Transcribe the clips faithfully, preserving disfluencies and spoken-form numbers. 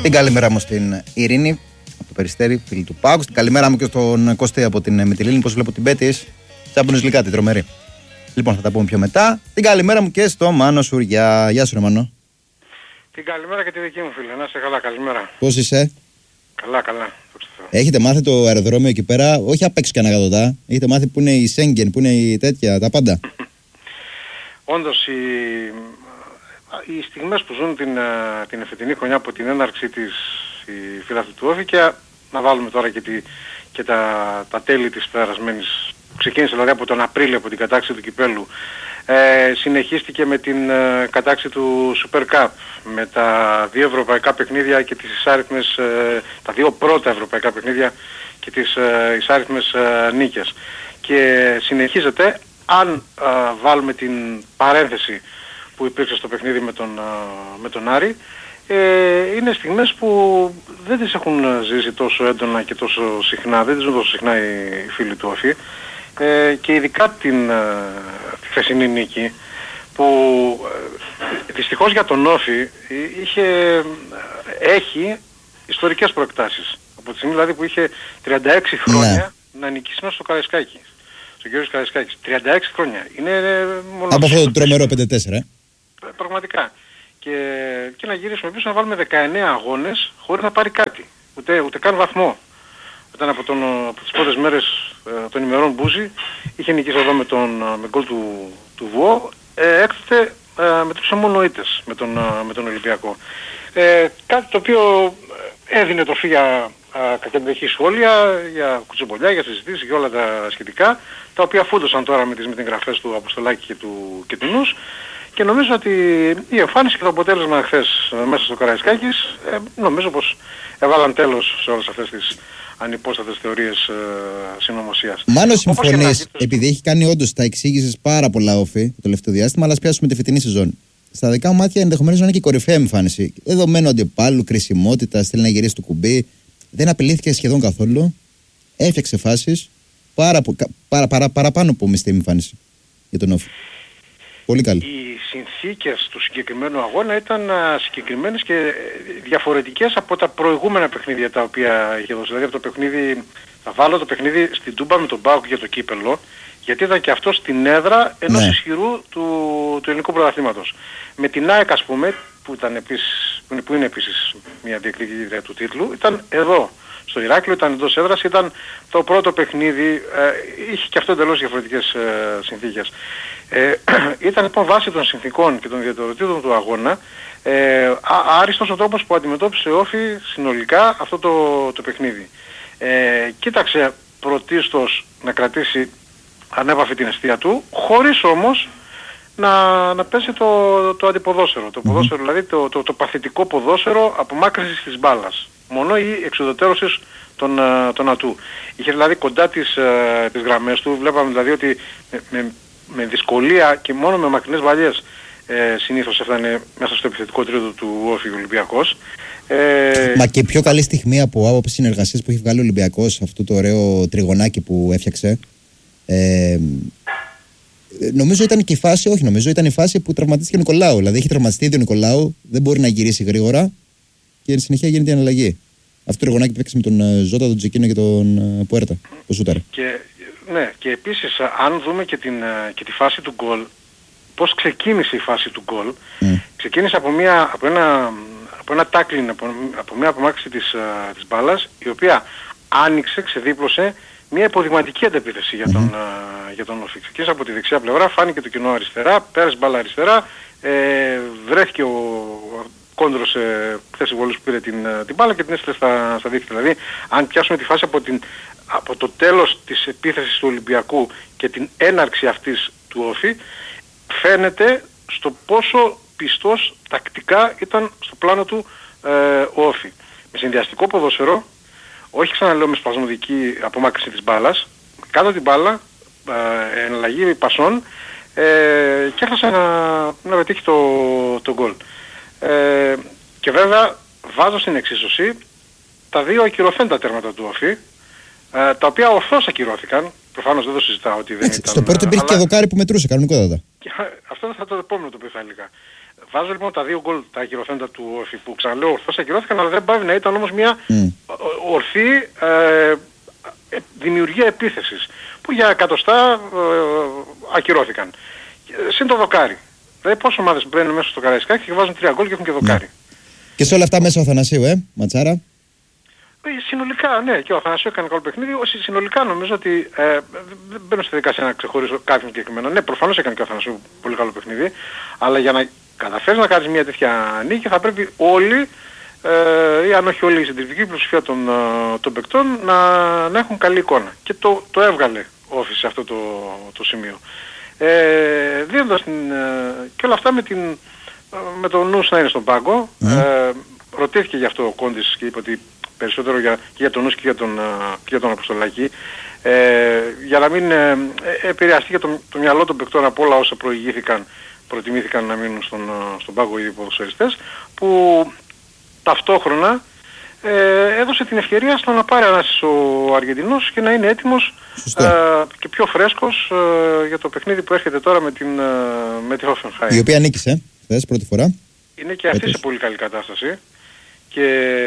Την καλημέρα μου στην Ειρήνη από το Περιστέρι, φίλη του Πάκου. Την καλημέρα μου και στον Κωστή από την Μυτιλήνη. Πώς βλέπω την Πέτης. Τσάμπονες λυκάτη, τρομερή. Λοιπόν, θα τα πούμε πιο μετά. Την καλημέρα μου και στο Μάνο Σουριά. Γεια σου, ρε Μάνο. Την καλημέρα και τη δική μου φίλε. Να είσαι καλά, καλημέρα. Πώς είσαι? Καλά, καλά. Έχετε μάθει το αεροδρόμιο εκεί πέρα, όχι απ' έξω και ανακατοτά. Έχετε μάθει που είναι η Σέγγεν, που είναι η τέτοια, τα πάντα. Όντως, οι, οι στιγμές που ζουν την, την εφετινή χρονιά από την έναρξή της η φίλαθλοι του Όφη, και να βάλουμε τώρα και, τη, και τα, τα τέλη της περασμένης, που ξεκίνησε δηλαδή από τον Απρίλιο, από την κατάξη του κυπέλου, ε, συνεχίστηκε με την ε, κατάξη του Super Cup, με τα δύο ευρωπαϊκά παιχνίδια και τις εισάριθμες, ε, τα δύο πρώτα ευρωπαϊκά παιχνίδια και τις ε, εισάριθμες ε, νίκες. Και συνεχίζεται, αν ε, βάλουμε την παρένθεση που υπήρξε στο παιχνίδι με τον, ε, με τον Άρη, ε, είναι στιγμές που δεν τις έχουν ζήσει τόσο έντονα και τόσο συχνά, δεν τις ζουν τόσο συχνά οι, οι φίλοι του Όφη, ε, και ειδικά την, ε, τη χθεσινή νίκη, που ε, δυστυχώς για τον Όφη είχε, έχει ιστορικές προεκτάσεις. Από τη στιγμή δηλαδή που είχε τριάντα έξι χρόνια ναι. να νικήσει μέσα στο Καραϊσκάκη, στον Γιώργος Καραϊσκάκης. τριάντα έξι χρόνια. Είναι μόνο... Από αυτό το τρομερό πέντε τέσσερα. Ε. Πραγματικά. Και, και να γυρίσουμε πίσω να βάλουμε δεκαεννέα αγώνες χωρίς να πάρει κάτι. Ούτε, ούτε καν βαθμό. Ήταν από, τον, από τις πρώτες μέρες ε, των ημερών Μπούζη, είχε νικήσει εδώ με τον με γκολ του, του Βουό, ε, έκτοτε ε, μετρούσε μόνο ήττες με τον, ε, με τον Ολυμπιακό. Ε, κάτι το οποίο έδινε τροφή για κακεντρεχή σχόλια, για κουτσομπολιά, για συζητήσεις και όλα τα σχετικά, τα οποία φούντωσαν τώρα με τις μετεγγραφές του Αποστολάκη και του, και του Νους. Και νομίζω ότι η εμφάνιση και το αποτέλεσμα χθες μέσα στο Καραϊσκάκης, ε, νομίζω πως έβαλαν τέλος σε όλες αυτές τις ανυπόστατες θεωρίες ε, συνωμοσίας. Μάλλον συμφωνείς, επειδή έχει κάνει όντως, τα εξήγησες πάρα πολλά Όφη το τελευταίο διάστημα, αλλά ας πιάσουμε τη φετινή σεζόν. Στα δικά μου μάτια ενδεχομένως να είναι και η κορυφαία εμφάνιση. Δεδομένου αντιπάλου, κρισιμότητα, θέλει να γυρίσει το κουμπί, δεν απειλήθηκε σχεδόν καθόλου, έφτιαξε φάσεις, παρα, παρα, παρα, παραπάνω από μισθή εμφάνιση για τον Όφη. Πολύ καλή. Οι συνθήκες του συγκεκριμένου αγώνα ήταν α, συγκεκριμένες και διαφορετικές από τα προηγούμενα παιχνίδια τα οποία είχε δώσει. Δηλαδή από το παιχνίδι, θα βάλω το παιχνίδι στην Τούμπα με τον ΠΑΟΚ για το κύπελλο, γιατί ήταν και αυτό στην έδρα ενός ναι. ισχυρού του, του ελληνικού πρωταθλήματος. Με την ΑΕΚ, ας πούμε, που, ήταν επίσης, που είναι επίσης μια διεκδικήτρια του τίτλου, ήταν εδώ. Στο Ηράκλειο, ήταν εντός έδρας, ήταν το πρώτο παιχνίδι, ε, είχε και αυτό εντελώς διαφορετικές ε, συνθήκες. Ε, ήταν λοιπόν βάσει των συνθήκων και των ιδιαιτεροτήτων του αγώνα, ε, α, άριστος ο τρόπος που αντιμετώπισε ο Όφη συνολικά αυτό το, το παιχνίδι. Ε, κοίταξε πρωτίστως να κρατήσει ανέπαφη την αιστεία του, χωρίς όμως να, να πέσει το, το αντιποδόσφαιρο. Το ποδόσφαιρο, δηλαδή το, το, το παθητικό ποδόσφαιρο απομάκρυνσης της μπάλας. Μόνο η εξουδετερώσης των, των ατού. Είχε δηλαδή κοντά τις, τις γραμμές του, βλέπαμε δηλαδή ότι με, με, με δυσκολία και μόνο με μακρινές βαλιές ε, συνήθως έφτανε μέσα στο επιθετικό τρίτο του Όφη Ολυμπιακός. Ε, Μα και πιο καλή στιγμή από άποψη συνεργασίας που έχει βγάλει ο Ολυμπιακός, αυτό το ωραίο τριγωνάκι που έφτιαξε. Ε, νομίζω ήταν και η φάση, όχι νομίζω, ήταν η φάση που τραυματίστηκε ο Νικολάου. Δηλαδή έχει τραυματιστεί ο Νικολάου, δεν μπορεί να γυρίσει γρήγορα και συνεχεία γίνεται η αλλαγή. Αυτό το τριγωνάκι που έφτιαξε με τον Ζώτα, τον Τζεκίνο και τον Πουέρτα. Πώς σούταρε. Και, ναι, και επίσης αν δούμε και, την, και τη φάση του γκολ, πώς ξεκίνησε η φάση του γκολ, mm. ξεκίνησε από, μια, από ένα, από ένα tackling, από, από μια απομάκρυνση της, της μπάλας, η οποία άνοιξε, ξεδίπλωσε μια υποδειγματική αντεπίθεση για τον, mm-hmm. για τον Όφη. Ξεκίνησε από τη δεξιά πλευρά, φάνηκε το κοινό αριστερά, πέρασε μπάλα αριστερά, ε, βρέθηκε ο κόντρος ε, θέση βολής που πήρε την, την μπάλα και την έστειλε στα, στα δίκτυα. Δηλαδή, αν πιάσουμε τη φάση από, την, από το τέλος της επίθεσης του Ολυμπιακού και την έναρξη αυτής του Όφη, φαίνεται στο πόσο πιστός τακτικά ήταν στο πλάνο του ε, ο Όφη. Με συνδυαστικό ποδόσφαιρο, όχι ξαναλέω με σπασμωδική απομάκρυνση της μπάλας, κάτω την μπάλα, ε, εναλλαγή πασών ε, και έχασε να, να πετύχει το, το γκολ. Ε, και βέβαια βάζω στην εξίσωση τα δύο ακυρωθέντα τέρματα του Όφη, ε, τα οποία ορθώς ακυρώθηκαν. Προφανώς δεν το συζητάω ότι δεν έτσι, ήταν... Στο πρώτο υπήρχε αλλά... και δοκάρι που μετρούσε κανονικότατα. Αυτό θα το επόμενο το οποίο θα έλεγα. βάζω λοιπόν τα δύο γκολ τα ακυρωθέντα του Όφη που ξαναλέω ορθώς ακυρώθηκαν, αλλά δεν πάβει να ήταν όμως μια mm. ορθή ε, δημιουργία επίθεσης που για εκατοστά ε, ακυρώθηκαν. Συν το δοκάρι. Δηλαδή πόσες ομάδες μπαίνουν μέσα στο Καραϊσκάκι και βάζουν τρία γκολ και έχουν και δοκάρι. Mm. Και σε όλα αυτά μέσα ο Αθανασίου, ε, Ματσάρα. Συνολικά, ναι, και ο Αθανασίου έκανε καλό παιχνίδι. Συνολικά νομίζω ότι ε, δεν μπαίνω στη δικασία να ξεχωρίσω κάποιον συγκεκριμένο. Ναι, προφανώς έκανε και ο Αθανασίου πολύ καλό παιχνίδι, αλλά για να καταφέρεις να κάνεις μια τέτοια νίκη θα πρέπει όλοι, ε, ή αν όχι όλοι η συντριπτική πλειοψηφία των, των παικτών να, να έχουν καλή εικόνα. Και το, το έβγαλε ο Όφης σε αυτό το, το σημείο. Ε, δίνοντας την, ε, και όλα αυτά με, την, με το νους να είναι στον πάγκο. Mm. Ε, ρωτήθηκε γι' αυτό ο Κόντης και είπε ότι περισσότερο για, και για τον Νους και για τον, και για τον Αποστολάκη, ε, για να μην ε, επηρεαστεί για το, το μυαλό των παικτών από όλα όσα προηγήθηκαν, προτιμήθηκαν να μείνουν στον, στον πάγκο οι ποδοσφαιριστές, που ταυτόχρονα ε, έδωσε την ευκαιρία στο να πάρει ανάσης ο Αργεντινός και να είναι έτοιμος ε, και πιο φρέσκος ε, για το παιχνίδι που έρχεται τώρα με την, ε, με τη Hoffenheim. Η οποία νίκησε χθες πρώτη φορά. Είναι και αυτή σε πολύ καλή κατάσταση. Και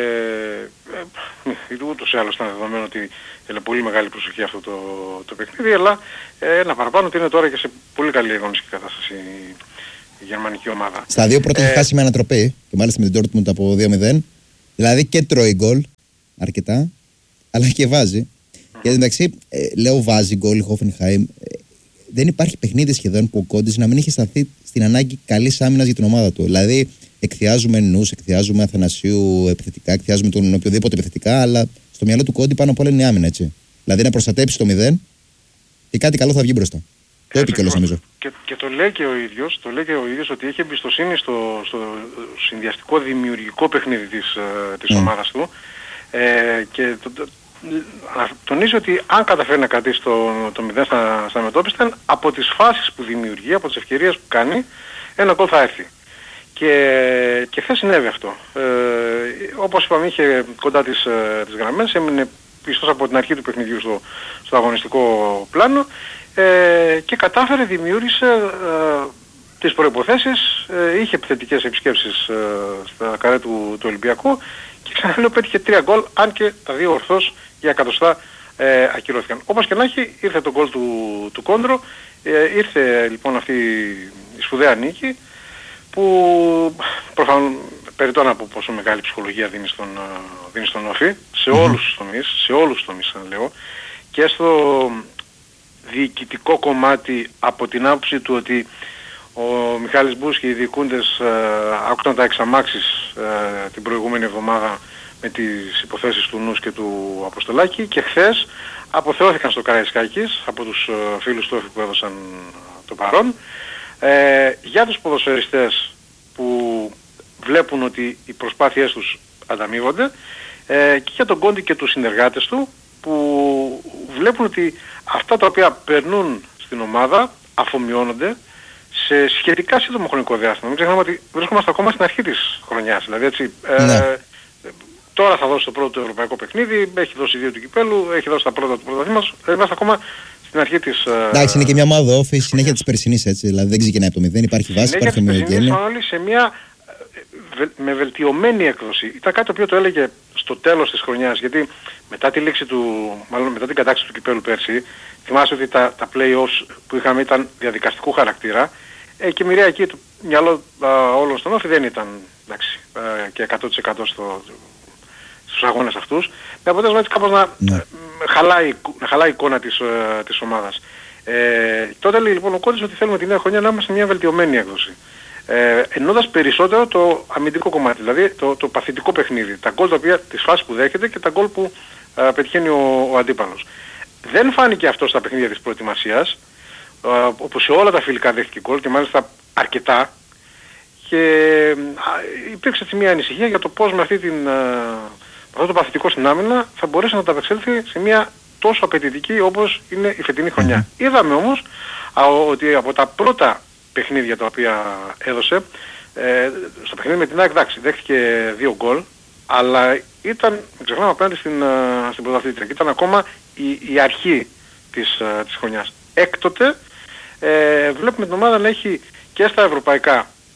ε, ούτως ή άλλως ήταν δεδομένο ότι είναι πολύ μεγάλη προσοχή αυτό το, το παιχνίδι, αλλά ε, ένα παραπάνω ότι είναι τώρα και σε πολύ καλή αγωνιστική κατάσταση η, η γερμανική ομάδα. Στα δύο πρώτα ε, έχει χάσει με ανατροπή και μάλιστα με την Dortmund από δύο μηδέν, δηλαδή και τρώει γκολ αρκετά, αλλά και βάζει. Mm. Και εντάξει, ε, λέω βάζει γκολ η Hoffenheim. Ε, δεν υπάρχει παιχνίδι σχεδόν που ο Κόντης να μην είχε σταθεί στην ανάγκη καλής άμυνας για την ομάδα του. Δηλαδή, εκθιάζουμε Νους, εκθιάζουμε Αθανασίου επιθετικά, εκθιάζουμε τον οποιοδήποτε επιθετικά, αλλά στο μυαλό του Κόντι πάνω απ' όλα είναι η άμυνα, έτσι. Δηλαδή να προστατέψει το μηδέν και κάτι καλό θα βγει μπροστά. Το είπε κιόλας νομίζω. Και, και το λέει και ο ίδιος, το λέει και ο ίδιος ότι έχει εμπιστοσύνη στο, στο συνδυαστικό δημιουργικό παιχνίδι της, της mm. ομάδας του ε, και το, το, τονίζει ότι αν καταφέρει να κρατήσει το, το μηδέν στα, στα μετώπιστα, από τις φάσεις που δημιουργεί, από τις ευκαιρίες που κάνει, ένα γκολ θα έρθει. Και, και χθες συνέβη αυτό. Ε, όπως είπαμε, είχε κοντά τις, ε, τις γραμμές, έμεινε πιστός από την αρχή του παιχνιδιού στο, στο αγωνιστικό πλάνο ε, και κατάφερε, δημιούργησε ε, τις προϋποθέσεις, ε, είχε επιθετικές επισκέψεις ε, στα καρέ του, του Ολυμπιακού και ξαναλέω πέτυχε τρία γκολ, αν και τα δύο ορθώς για εκατοστά ε, ακυρώθηκαν. Όπως και να έχει, ήρθε το γκολ του, του Κόντρο, ε, ήρθε λοιπόν αυτή η σπουδαία νίκη, που προφανώς περιττώ να πω πόσο μεγάλη ψυχολογία δίνει στον, δίνει στον Όφη, σε mm-hmm. όλους τους τομείς, σε όλους τους τομείς αν λέω, και στο διοικητικό κομμάτι από την άποψη του ότι ο Μιχάλης Μπούς και οι διοικούντες ε, άκουσαν τα εξαμάξεις ε, την προηγούμενη εβδομάδα με τις υποθέσεις του Νους και του Αποστολάκη και χθες αποθεώθηκαν στο Καραϊσκάκης από τους ε, φίλους του Όφη που έδωσαν το παρόν. Ε, για τους ποδοσφαιριστές που βλέπουν ότι οι προσπάθειές τους ανταμείβονται ε, και για τον Κόντι και τους συνεργάτες του που βλέπουν ότι αυτά τα οποία περνούν στην ομάδα αφομοιώνονται σε σχετικά σύντομο χρονικό διάστημα. Μην ξεχνάμε ότι βρίσκομαστε ακόμα στην αρχή της χρονιάς. Δηλαδή έτσι, ε, ναι. τώρα θα δώσει το πρώτο ευρωπαϊκό παιχνίδι, έχει δώσει δύο του κυπέλου, έχει δώσει τα πρώτα του πρωταθλήματος, είμαστε ακόμα στην αρχή της... Εντάξει, είναι και μια ομάδα όφη, συνέχεια της περσινής, έτσι, δηλαδή δεν ξεκινάει από το μηδέν, υπάρχει βάση, υπάρχει ομοιογένεια. Όλοι σε μια με βελτιωμένη έκδοση. Ήταν κάτι το οποίο το έλεγε στο τέλος της χρονιάς, γιατί μετά τη λήξη του, μάλλον μετά την κατάκτηση του κυπέλου πέρσι, θυμάσαι ότι τα, τα play-offs που είχαμε ήταν διαδικαστικού χαρακτήρα ε, και μοιραία εκεί το μυαλό α, όλων στον Όφη δεν ήταν εντάξει, α, και εκατό τοις εκατό στο, στους αγώνες αυτούς. Με αποτέλεσμα έτσι κάπως να, ναι. χαλάει, να χαλάει η εικόνα της, α, της ομάδας. Ε, τότε λέει λοιπόν ο Κόντης ότι θέλουμε τη νέα χρονιά να είμαστε μια βελτιωμένη έκδοση. Ε, εννοώντας περισσότερο το αμυντικό κομμάτι, δηλαδή το, το παθητικό παιχνίδι, τα γκολ τα οποία, τις φάσεις που δέχεται και τα γκολ που α, πετυχαίνει ο, ο αντίπαλος. Δεν φάνηκε αυτό στα παιχνίδια της προετοιμασίας, α, όπου σε όλα τα φιλικά δέχτηκε γκολ και μάλιστα αρκετά και α, υπήρξε έτσι μια ανησυχία για το πώς με αυτή την, α, αυτό το παθητικό στην άμυνα θα μπορέσει να τα απεξέλθει σε μια τόσο απαιτητική όπως είναι η φετινή χρονιά. Mm-hmm. Είδαμε όμως α, ότι από τα πρώτα παιχνίδια τα οποία έδωσε, ε, στο παιχνίδι με την ΑΕΚ εντάξει, δέχτηκε δύο γκολ, αλλά ήταν, μην ξεχνάμε, απέναντι στην, στην πρωταθλήτρια και ήταν ακόμα η, η αρχή της, της χρονιάς. Έκτοτε ε, βλέπουμε την ομάδα να έχει και στα ευρωπαϊκά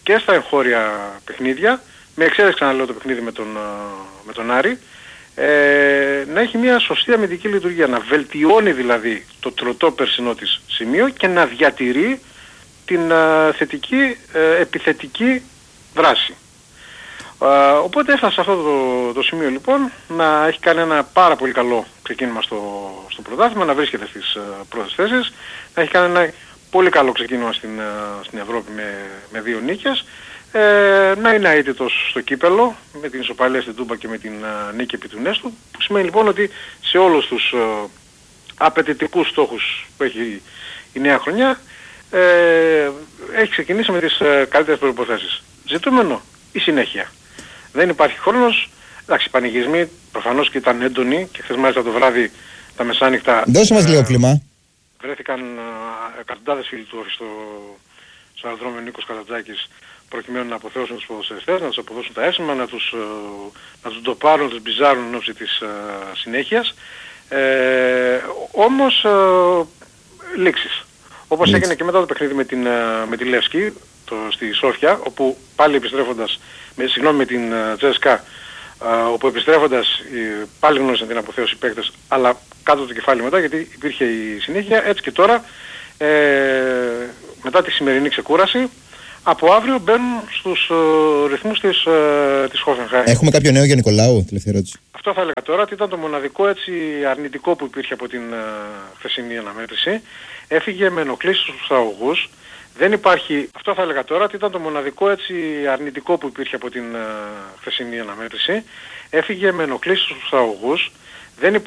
και στα εγχώρια παιχνίδια, με εξαίρεση ξαναλέω το παιχνίδι με τον, με τον Άρη, ε, να έχει μια σωστή αμυντική λειτουργία, να βελτιώνει δηλαδή το τροτό περσινό της σημείο και να διατηρεί την ε, θετική ε, επιθετική δράση. Ε, οπότε έφτασε σε αυτό το, το σημείο λοιπόν να έχει κάνει ένα πάρα πολύ καλό ξεκίνημα στο, στο πρωτάθλημα, να βρίσκεται στις ε, πρώτες θέσεις, να έχει κάνει ένα πολύ καλό ξεκίνημα στην, ε, στην Ευρώπη με, με δύο νίκες, ε, να είναι αίτητος στο κύπελο με την ισοπαλία στην Τούμπα και με την ε, νίκη επί του Νέστου, που σημαίνει λοιπόν ότι σε όλους τους ε, απαιτητικούς στόχους που έχει η νέα χρονιά ε, έχει ξεκινήσει με τις ε, καλύτερες προϋποθέσεις. Ζητούμενο η συνέχεια. Δεν υπάρχει χρόνος. Εντάξει, οι πανηγυρισμοί προφανώς και ήταν έντονοι και χθες μάλιστα το βράδυ τα μεσάνυχτα. Δώσε μας λίγο κλίμα. Βρέθηκαν ε, εκατοντάδες φίλοι του στο, στο αεροδρόμιο Νίκος Καρατζάκης προκειμένου να αποθεώσουν τους ποδοσφαιριστές, να τους αποδώσουν τα έσημα, να τους, ε, να τους ντοπάρουν, να τους μπιζάρουν εν ώψη της ε, συνέχειας. Ε, όμως ε, λήξεις. Όπως Λήξη. έγινε και μετά το παιχνίδι με, την, με τη Λεύσκη το, στη Σόφια, όπου πάλι επιστρέφοντας, με, συγγνώμη με την Τζέσκα, όπου επιστρέφοντας πάλι γνώρισαν την αποθέωση παίκτες, αλλά κάτω το κεφάλι μετά, γιατί υπήρχε η συνέχεια. Έτσι και τώρα, ε, μετά τη σημερινή ξεκούραση, από αύριο μπαίνουν στους uh, ρυθμούς της, uh, της Hoffenheim. Έχουμε κάποιο νέο για Νικολάου, τελευταία ερώτηση. Αυτό θα έλεγα τώρα, ότι ήταν το μοναδικό έτσι αρνητικό που υπήρχε από την uh, χθεσινή αναμέτρηση. Έφυγε με ενοχλήσεις στους αγωγούς. Δεν υπάρχει... Αυτό θα έλεγα τώρα, ότι ήταν το μοναδικό έτσι αρνητικό που υπήρχε από την uh, χθεσινή αναμέτρηση. Έφυγε με ενοχλήσεις στους αγωγούς. Δεν